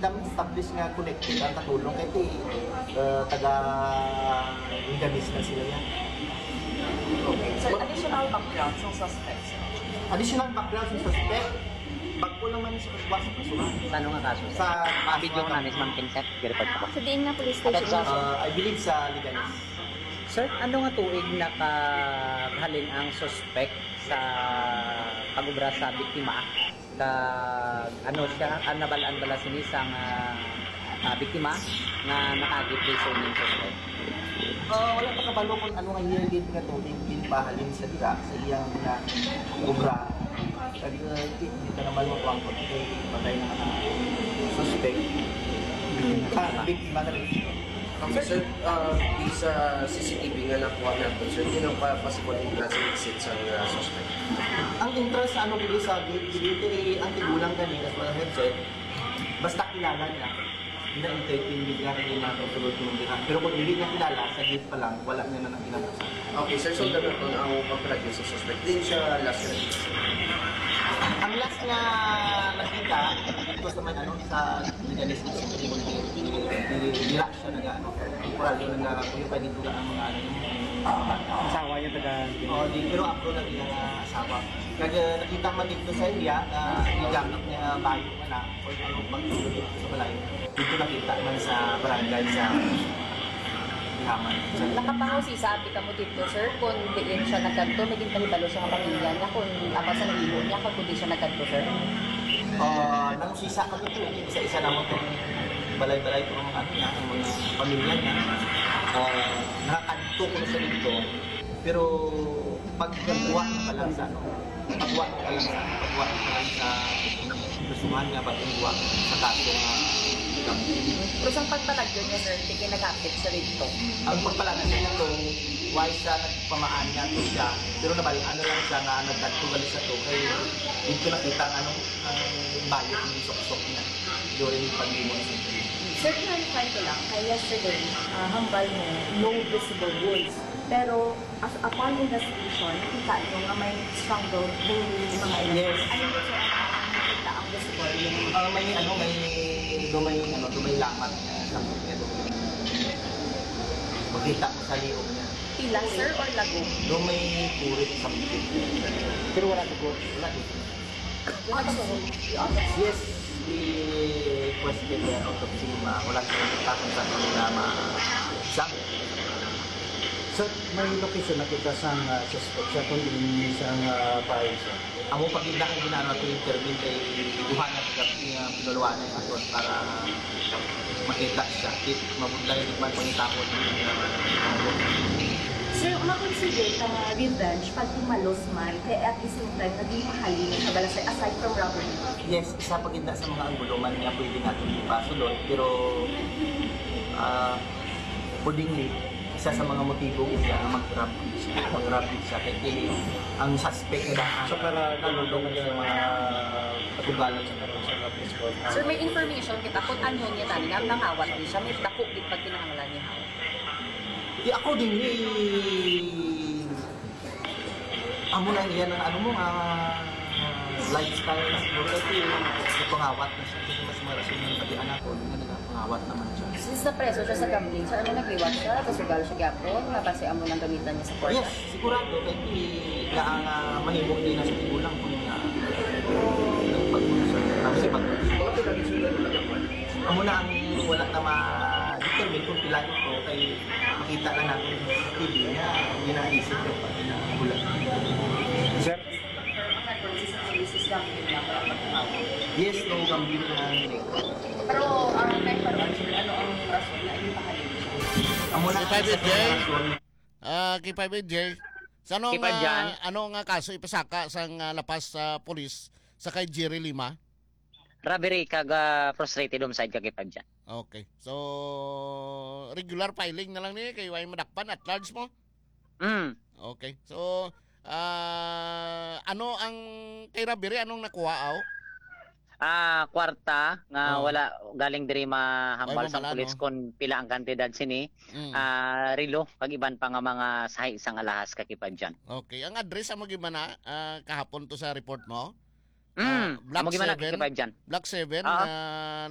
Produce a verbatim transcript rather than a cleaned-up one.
indam establish nga connected ang katulong kay ti uh, taga Indamis na sila yan. Okay. Sir, additional background ng suspects. Additional background sa suspect, bagpo naman sa kaswa sa kasuhan. Sa ano nga kaso? Sa Sa video ko namin, Ma'am Pinsep, i-report ko po. Sa diin nga police station. Uh, I believe sa Liganes. Sir, ano nga tuig nakahalin ang suspect sa pag-ubra sa biktima? Ka, ano siya, ang nabalaan bala sini sa uh, uh, biktima na nakagit-preso ng suspect? Uh, wala pa kabalo kung ano nga year date nga to, din pahalin sa dira, sa iyang na obra. Kag uh, di ka naman makuha ko kay patay na mga suspect. Ah, biktima na rin. Okay, sir, uh, di sa C C T V nga nakuha natin, sir, hindi nang pa possible entrance and exit sa uh, suspect. Ang interest sa ano dito sa gate, eh, ang tigulang kanina sa mga headset, basta kilala niya. Hindi na entertain bigla hindi na tutulog yung bigla. Pero kung hindi niya kilala, sa gate pa lang, wala niya na nang kinakasan. Okay, sir, so dapat kung ang pag-produce sa suspect, din siya last year. Ang last na nakita, ito sa may ano, sa Liganes na sa Dira siya nag-ano. Temporal yun na kuyupay dito lang ang mga ano yung Asawa niya taga... Oo, di, pero ako na din ang asawa. Kaya nakita man dito sa area na nigamit niya bayo ka na o yung pagtulog dito sa balay. Dito nakita man sa barangay sa Haman. Nakapangaw si sabi ka mo dito, sir, kung diin siya nagkanto, maging palibalo siya ng pamilya niya, kung apa sa nahilo niya, kung hindi siya nagkanto, sir. Uh, nang sisa kami ito, isa-isa naman itong balay-balay ito ng ano niya, ang mga pamilya niya. Uh, nakakanto ko sa dito, pero pagkagawa na pa lang sa ano, paggawa na pa lang sa paggawa na pa lang sa gustuhan niya, paggawa sa kaso nga Pero sa pagpalagyo niya, sir, hindi kayo nag-update siya dito. ang pagpalagan niya ito, wise siya, nagpamaan niya ito siya, pero nabalaan na lang siya nga nagkanto galit sa ito, kaya dito nakita ang ano, ang bayot ng sok-sok niya during pag-limon sa ito. Sir, clarify ko lang, kaya yesterday, uh, hambal mo, no visible wounds. Pero, as upon investigation, nakita nyo nga may struggle yung mga ilan. Yes. Ano yung sir, ang nakita ang visible? Yung Uh, may ano, may dumay, ano, dumay lamat niya sa ito. Makita ko sa liog niya. Pila, sir, or lago? Dumay kurit sa pipit. Pero wala dugo. Wala dito. Ano ba, sir? Yes, the question niya out of cinema, wala siya nagtatang sa kanila ma-exam. Sa may location nakita sa uh, suspect siya kung hindi sa uh, bahay siya. Amo pag hindi ka ginano to intervene kay duha na pag uh, pinuluan ng aton para makita siya. If mabunday man pangitapon Sir, makonsider ka nga revenge pag tumalos man, kaya at the same time, naging mahalin sa balasay aside from robbery. yes, isa pag hindi sa mga anggulo man niya pwede natin ipasulot, pero uh, pudingly, isa sa mga motibo niya ang mag-grab siya, mag-grab siya. Kaya ang suspect na So para nalulong niya sa mga patugalan sa karoon sa police court. Sir, may information kita kung ano niya tani nga nangawat din siya, may dako din pag kinahanglan niya. Di ako din ni amo na yan ang ano mo ah lifestyle na siguro kasi pangawat na siya kasi mas marasin ng pati anak ko na pangawat naman siya. Since na-preso siya sa gambling, sir, ano nagliwat siya, kasugal siya gapon, nabase amo ng gamitan niya sa court. Yes, sigurado kasi gaang uh, mahimok din na sa tigulang kung na nagpag-usap. Kasi pag amo na ang wala na ma-determine kung pila ito kay makita lang natin sa T V na hindi naisip ko pag inagulat. Sir, Yes, no gambling na hindi. Pero ang nagkaroon sir, ano ang rason na yung pahalin siya? Amo na Si Private sa J? relasyon. Ah, kay Private J. Sa anong, Kay Padyan? ah, ano nga kaso ipasaka sa nga lapas sa polis sa kay Jerry Lima? Robbery kaga frustrated homicide kagipad dyan. Okay. So, regular filing na lang niya kay Way Madakpan at large mo? Mm. Okay. So, ah, ano ang kay Robbery anong nakuha aw? Ah, kwarta nga Oh. wala galing diri mahambal Ay, sa mamala, pulis no? kon pila ang kantidad sini. Mm. Ah, rilo kag iban pa nga mga sahi sang alahas kakipad dyan. Okay. Ang address amo gimana ah, kahapon to sa report mo? Mm. Block Amo gimana seven? kakipad dyan. Block seven Ah. na